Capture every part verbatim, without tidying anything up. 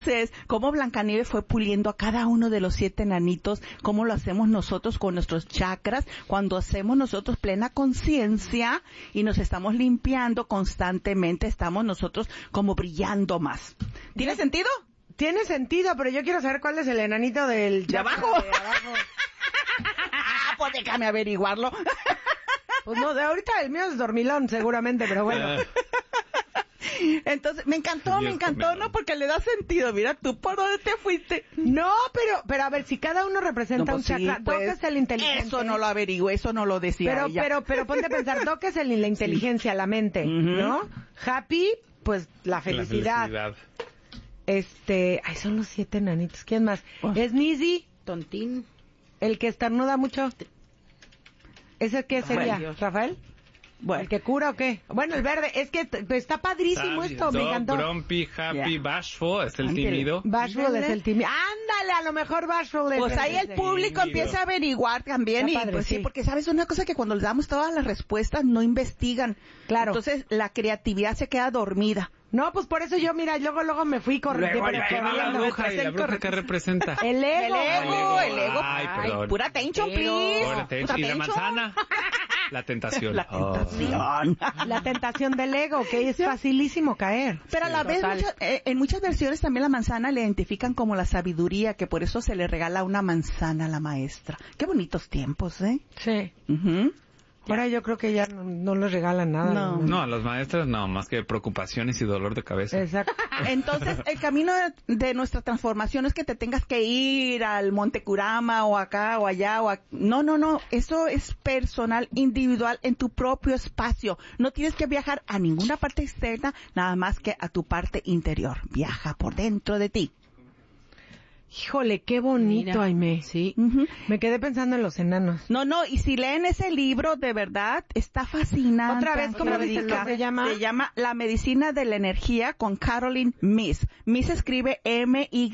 Entonces, cómo Blancanieves fue puliendo a cada uno de los siete enanitos, cómo lo hacemos nosotros con nuestros chakras, cuando hacemos nosotros plena conciencia y nos estamos limpiando constantemente, estamos nosotros como brillando más. ¿Tiene sentido? Tiene sentido, pero yo quiero saber cuál es el enanito del... ¿De abajo? De abajo. Ah, pues déjame averiguarlo. Pues no, de ahorita el mío es dormilón, seguramente, pero bueno. Entonces, me encantó, me encantó, ¿no? Porque le da sentido. Mira, tú, ¿por dónde te fuiste? No, pero, pero a ver, si cada uno representa no, pues un chakra, sí, pues, Doc es el inteligente. Eso no lo averigué, eso no lo decía Pero, ella. pero, pero ponte a pensar, Doc es el, la inteligencia, sí. La mente, uh-huh. ¿no? Happy, pues, la felicidad. La felicidad. Este, ay, son los siete enanitos. ¿Quién más? Oh. Es Nizzy. Tontín. El que estornuda mucho. ¿Ese qué sería? Ay, ¿Rafael? Bueno. ¿El que cura o qué? Bueno, el verde. Es que t- está padrísimo Sabio, esto, me encantó. Grumpy, Happy, yeah. Bashful es el Ándale. tímido. Bashful es el tímido. Ándale, a lo mejor Bashful es Pues ahí el público tímido. Empieza a averiguar también. Está y padre, pues sí, porque sabes una cosa que cuando les damos todas las respuestas no investigan. Claro. Entonces la creatividad se queda dormida. No, pues por eso yo, mira, luego luego me fui corriendo. Luego, ¿qué va la bruja? ¿Y la bruja qué representa? El ego. El ego, el ego. Ay, perdón. Ay, pura attention, please. Pura attention. ¿Y la manzana? La tentación. La tentación. Oh. La tentación del ego, que es facilísimo caer. Pero a la sí, vez, mucha, eh, en muchas versiones también la manzana le identifican como la sabiduría, que por eso se le regala una manzana a la maestra. Qué bonitos tiempos, ¿eh? Sí. Uh-huh. Ahora yo creo que ya no, no les regalan nada. No. no, a los maestros no, más que preocupaciones y dolor de cabeza. Exacto. Entonces, el camino de, de nuestra transformación es que te tengas que ir al Monte Kurama o acá o allá o a... No, no, no, eso es personal, individual, en tu propio espacio. No tienes que viajar a ninguna parte externa, nada más que a tu parte interior. Viaja por dentro de ti. Híjole, qué bonito, Aimee. Sí. Uh-huh. Me quedé pensando en los enanos. No, no, y si leen ese libro, de verdad, está fascinante. Otra vez, ¿cómo dices que se llama? Se llama La Medicina de la Energía con Caroline Myss. Myss escribe M Y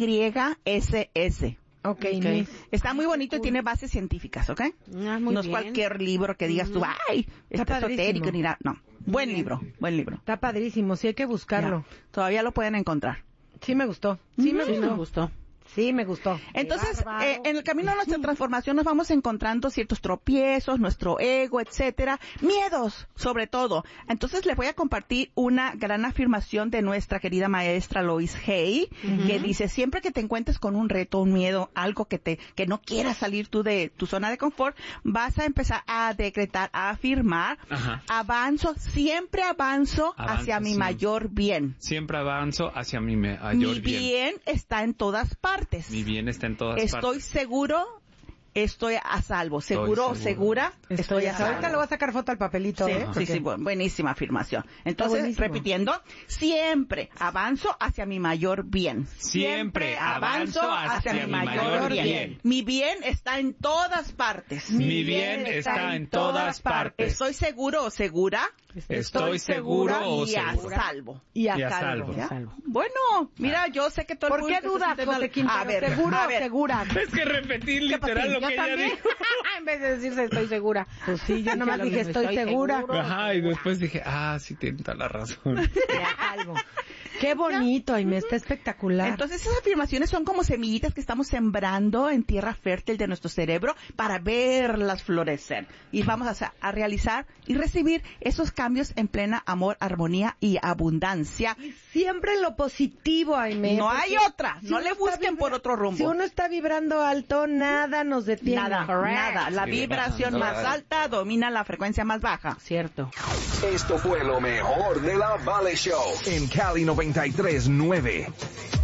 S S. Okay, okay. Está muy bonito y tiene bases científicas, ¿ok? Ah, muy no es bien. cualquier libro que digas tú, ay, está esotérico, ni nada. No, buen libro, buen libro. Está padrísimo, sí hay que buscarlo. Ya. Todavía lo pueden encontrar. Sí me gustó, sí, mm-hmm. me, gustó. sí me gustó. Sí, me gustó. Entonces, eh, en el camino de nuestra transformación nos vamos encontrando ciertos tropiezos, nuestro ego, etcétera, miedos, sobre todo. Entonces, les voy a compartir una gran afirmación de nuestra querida maestra Lois Hay, uh-huh. que dice, siempre que te encuentres con un reto, un miedo, algo que te, que no quieras salir tú de tu zona de confort, vas a empezar a decretar, a afirmar, Ajá. avanzo, siempre avanzo, avanzo hacia mi sí. mayor bien. Siempre avanzo hacia mi mayor bien. Mi bien está en todas partes. Mi bien está en todas estoy partes. Estoy seguro, estoy a salvo. Seguro, estoy segura, estoy, estoy a salvo. Ahorita le voy a sacar foto al papelito, sí, ¿eh? Sí, sí, buenísima afirmación. Entonces, repitiendo, siempre avanzo hacia mi mayor bien. Siempre avanzo hacia, hacia mi mayor bien. bien. Mi bien está en todas partes. Mi, mi bien, bien está, está en todas partes. Estoy seguro o segura. Estoy, estoy seguro o y segura. a salvo. Y a, y a salvo. salvo. salvo. Bueno, mira, ah. yo sé que todo el mundo... ¿Por qué dudas, José Quintero? A ver, ¿Seguro a o ver. segura? Es que repetir literal lo que ella dijo. En vez de decirse estoy segura. Pues sí, yo nomás dije estoy, estoy segura. Seguro, Ajá, y después dije, ah, sí tiene toda la razón. Algo. Qué bonito, Aimee, está espectacular. Entonces esas afirmaciones son como semillitas que estamos sembrando en tierra fértil de nuestro cerebro para verlas florecer. Y vamos a, a realizar y recibir esos cambios en plena amor, armonía y abundancia. Y siempre lo positivo, Aimee. No hay otra, si no le busquen vibra- por otro rumbo. Si uno está vibrando alto, nada nos detiene. Nada, Correct. nada. La sí, vibración no, no, más no. alta domina la frecuencia más baja. Cierto. Esto fue lo mejor de la Vale Show en Cali noventa y tres nueve.